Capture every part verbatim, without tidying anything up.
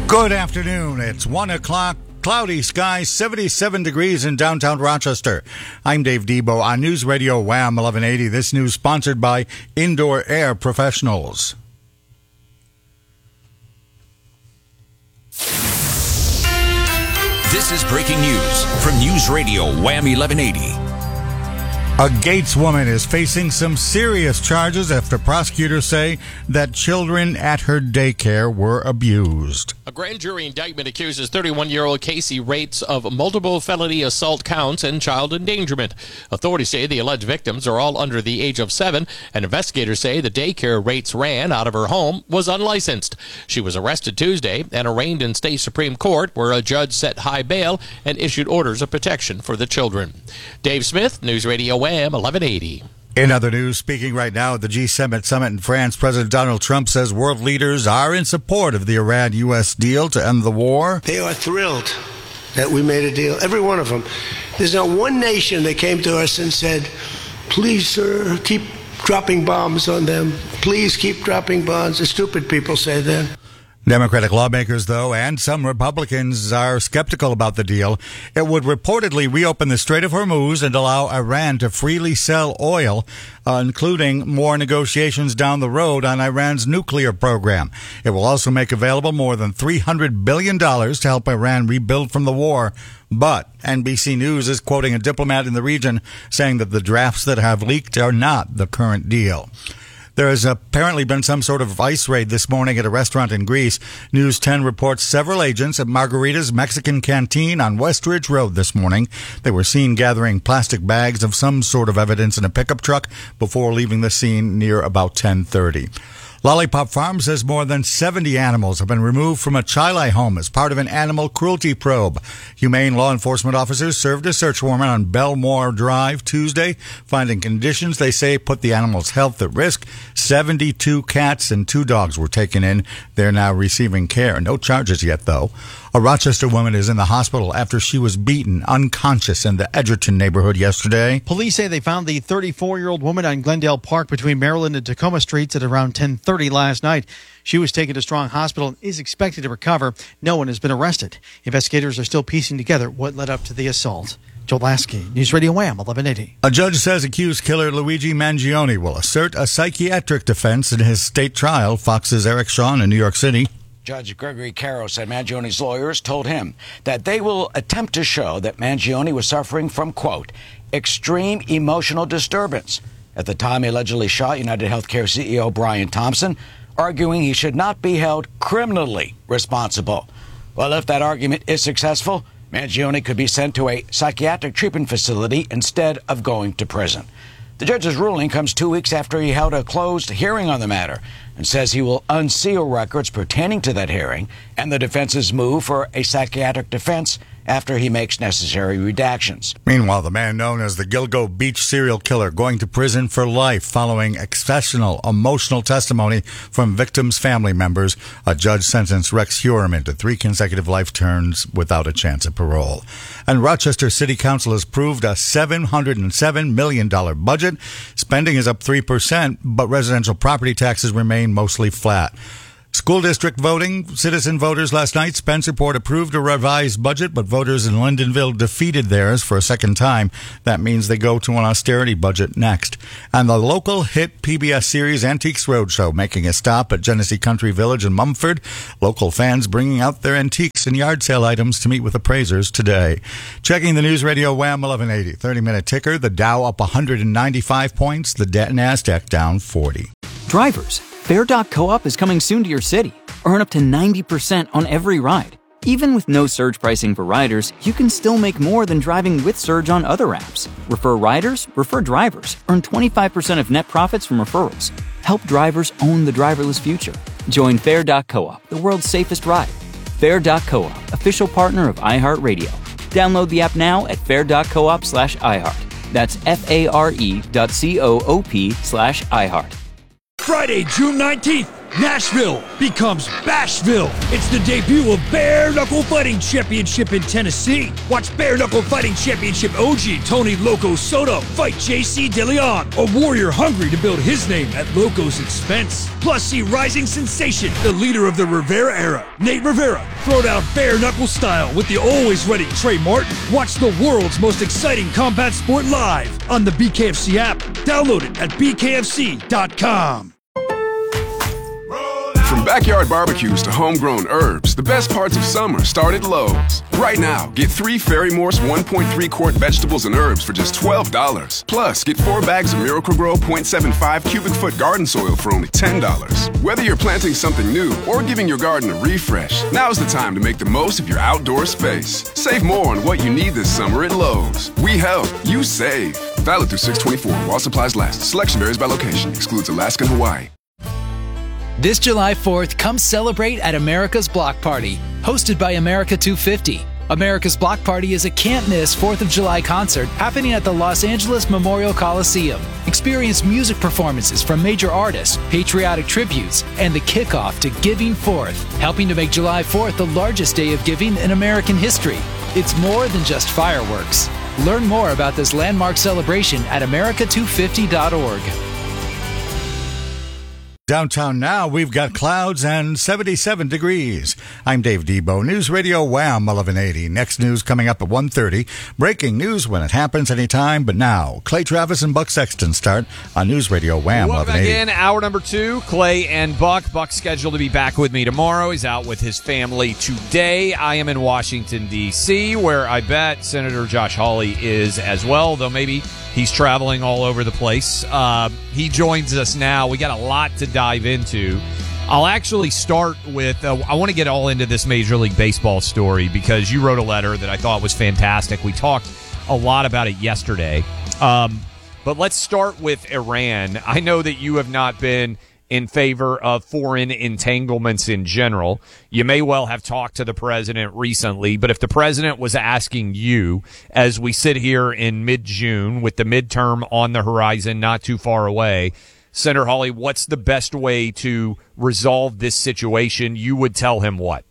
Good afternoon. It's one o'clock. Cloudy skies, seventy-seven degrees in downtown Rochester. I'm Dave Debo on News Radio Wham eleven eighty. This news sponsored by Indoor Air Professionals. This is breaking news from News Radio Wham eleven eighty. A Gates woman is facing some serious charges after prosecutors say that children at her daycare were abused. A grand jury indictment accuses thirty-one-year-old Casey Rates of multiple felony assault counts and child endangerment. Authorities say the alleged victims are all under the age of seven, and investigators say the daycare Rates ran out of her home was unlicensed. She was arrested Tuesday and arraigned in state Supreme Court, where a judge set high bail and issued orders of protection for the children. Dave Smith, News Radio Wham eleven eighty. In other news, speaking right now at the G seven summit in France, President Donald Trump says world leaders are in support of the Iran-U S deal to end the war. They are thrilled that we made a deal, every one of them. There's not one nation that came to us and said, please, sir, keep dropping bombs on them. Please keep dropping bombs. The stupid people say that. Democratic lawmakers, though, and some Republicans are skeptical about the deal. It would reportedly reopen the Strait of Hormuz and allow Iran to freely sell oil, uh, including more negotiations down the road on Iran's nuclear program. It will also make available more than three hundred billion dollars to help Iran rebuild from the war. But N B C News is quoting a diplomat in the region saying that the drafts that have leaked are not the current deal. There has apparently been some sort of ice raid this morning at a restaurant in Greece. News ten reports several agents at Margarita's Mexican Canteen on Westridge Road this morning. They were seen gathering plastic bags of some sort of evidence in a pickup truck before leaving the scene near about ten thirty. Lollipop Farm says more than seventy animals have been removed from a Chile home as part of an animal cruelty probe. Humane law enforcement officers served a search warrant on Belmore Drive Tuesday, finding conditions they say put the animals' health at risk. seventy-two cats and two dogs were taken in. They're now receiving care. No charges yet, though. A Rochester woman is in the hospital after she was beaten unconscious in the Edgerton neighborhood yesterday. Police say they found the thirty-four-year-old woman on Glendale Park between Maryland and Tacoma Streets at around ten thirty last night. She was taken to Strong Hospital and is expected to recover. No one has been arrested. Investigators are still piecing together what led up to the assault. Joel Lasky, News Radio Wham eleven eighty. A judge says accused killer Luigi Mangione will assert a psychiatric defense in his state trial. Fox's Eric Shawn in New York City. Judge Gregory Caro said Mangione's lawyers told him that they will attempt to show that Mangione was suffering from, quote, extreme emotional disturbance at the time he allegedly shot United Healthcare C E O Brian Thompson, arguing he should not be held criminally responsible. Well, if that argument is successful, Mangione could be sent to a psychiatric treatment facility instead of going to prison. The judge's ruling comes two weeks after he held a closed hearing on the matter and says he will unseal records pertaining to that hearing and the defense's move for a psychiatric defense after he makes necessary redactions. Meanwhile, the man known as the Gilgo Beach serial killer going to prison for life following exceptional emotional testimony from victims' family members. A judge sentenced Rex Heuermann to three consecutive life terms without a chance of parole. And Rochester City Council has approved a seven hundred seven million dollars budget. Spending is up three percent, but residential property taxes remain mostly flat. School district voting. Citizen voters last night. Spencerport approved a revised budget, but voters in Lindenville defeated theirs for a second time. That means they go to an austerity budget next. And the local hit P B S series Antiques Roadshow making a stop at Genesee Country Village in Mumford. Local fans bringing out their antiques and yard sale items to meet with appraisers today. Checking the News Radio Wham eleven eighty. thirty-minute ticker. The Dow up one hundred ninety-five points. The NASDAQ down forty. Drivers, Fair dot coop is coming soon to your city. Earn up to ninety percent on every ride. Even with no surge pricing for riders, you can still make more than driving with Surge on other apps. Refer riders, refer drivers. Earn twenty-five percent of net profits from referrals. Help drivers own the driverless future. Join Fair dot coop, the world's safest ride. Fair dot coop, official partner of iHeartRadio. Download the app now at fair dot coop slash iHeart. That's F-A-R-E dot C-O-O-P slash iHeart. Friday, June nineteenth, Nashville becomes Bashville. It's the debut of Bare Knuckle Fighting Championship in Tennessee. Watch Bare Knuckle Fighting Championship O G Tony Loco Soto fight J C DeLeon, a warrior hungry to build his name at Loco's expense. Plus, see rising sensation, the leader of the Rivera era, Nate Rivera, throw down bare knuckle style with the always ready Trey Martin. Watch the world's most exciting combat sport live on the B K F C app. Download it at b k f c dot com. From backyard barbecues to homegrown herbs, the best parts of summer start at Lowe's. Right now, get three Ferry Morse one point three quart vegetables and herbs for just twelve dollars. Plus, get four bags of Miracle-Gro point seven five cubic foot garden soil for only ten dollars. Whether you're planting something new or giving your garden a refresh, now's the time to make the most of your outdoor space. Save more on what you need this summer at Lowe's. We help, you save. Valid through six twenty-four while supplies last. Selection varies by location. Excludes Alaska and Hawaii. This July fourth, come celebrate at America's Block Party, hosted by America two fifty. America's Block Party is a can't-miss fourth of July concert happening at the Los Angeles Memorial Coliseum. Experience music performances from major artists, patriotic tributes, and the kickoff to Giving Fourth, helping to make July fourth the largest day of giving in American history. It's more than just fireworks. Learn more about this landmark celebration at america two fifty dot org. Downtown now, we've got clouds and seventy-seven degrees. I'm Dave Debo, News Radio Wham eleven eighty. Next news coming up at one thirty. Breaking news when it happens anytime, but now, Clay Travis and Buck Sexton start on News Radio Wham Welcome eleven eighty. back in, hour number two. Clay and Buck. Buck's scheduled to be back with me tomorrow. He's out with his family today. I am in Washington, D C, where I bet Senator Josh Hawley is as well, though maybe he's traveling all over the place. Uh, he joins us now. We got a lot to dive into. I'll actually start with, uh, I want to get all into this Major League Baseball story because you wrote a letter that I thought was fantastic. We talked a lot about it yesterday. Um, but let's start with Iran. I know that you have not been in favor of foreign entanglements in general. You may well have talked to the president recently, but if the president was asking you, as we sit here in mid-June with the midterm on the horizon not too far away, Senator Hawley, what's the best way to resolve this situation? You would tell him what?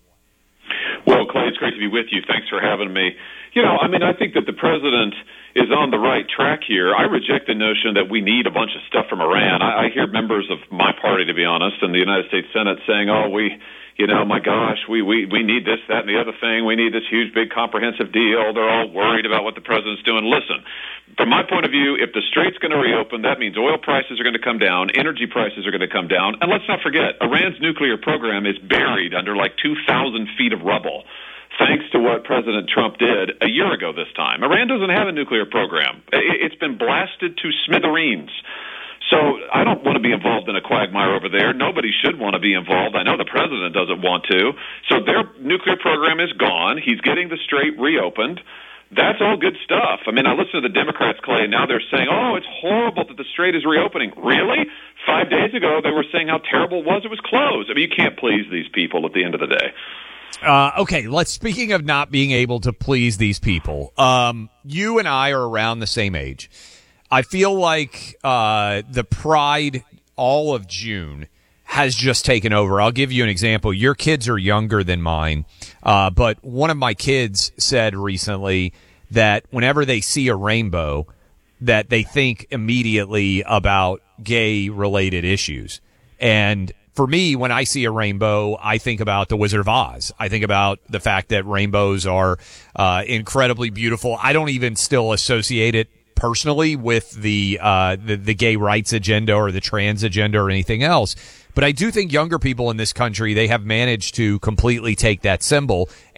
Well, Clay, it's great to be with you. Thanks for having me. You know, I mean, I think that the president is on the right track here. I reject the notion that we need a bunch of stuff from Iran. I, I hear members of my party, to be honest, in the United States Senate saying, oh, we, you know, my gosh, we, we, we need this, that, and the other thing. We need this huge, big, comprehensive deal. They're all worried about what the president's doing. Listen, from my point of view, if the strait's going to reopen, that means oil prices are going to come down, energy prices are going to come down, and let's not forget, Iran's nuclear program is buried under like two thousand feet of rubble, thanks to what President Trump did a year ago this time. Iran doesn't have a nuclear program. It's been blasted to smithereens. So I don't want to be involved in a quagmire over there. Nobody should want to be involved. I know the president doesn't want to. So their nuclear program is gone. He's getting the strait reopened. That's all good stuff. I mean, I listen to the Democrats, Clay, and now they're saying, oh, it's horrible that the strait is reopening. Really? Five days ago, they were saying how terrible it was. It was closed. I mean, you can't please these people at the end of the day. Uh, okay, let's. Speaking of not being able to please these people, um, you and I are around the same age. I feel like uh, the pride all of June has just taken over. I'll give you an example. Your kids are younger than mine, uh, but one of my kids said recently that whenever they see a rainbow, that they think immediately about gay-related issues. And for me, when I see a rainbow, I think about the Wizard of Oz. I think about the fact that rainbows are uh, incredibly beautiful. I don't even still associate it personally with the, uh, the the gay rights agenda or the trans agenda or anything else. But I do think younger people in this country, they have managed to completely take that symbol